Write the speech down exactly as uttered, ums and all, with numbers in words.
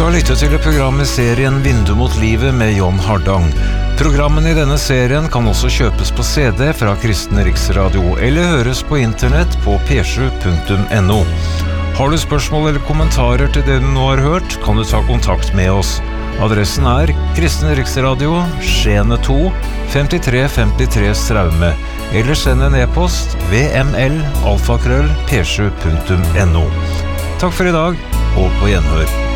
har lyttet til programmet serien Vindu mot livet med John Hardang. Programmen i denne serien kan også kjøpes på C D fra Kristen Riksradio eller høres på internett på p sju punktum n o. Har du spørsmål eller kommentarer til det du nå har hørt, kan du ta kontakt med oss. Adressen er Kristen Riksradio, Skjene to, femtitre femtitre Straume, eller send en e-post v m l alfakrøll p sju punktum n o. Takk for i dag, og på gjenhør.